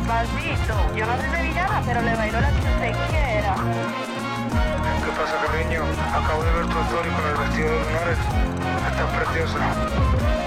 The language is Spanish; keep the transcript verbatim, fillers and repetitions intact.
Papacito, yo no soy sevillana, pero le bailo la que usted quiera. ¿Qué pasa, cariño? Acabo de ver tu story con el vestido de lunares. Estás preciosa.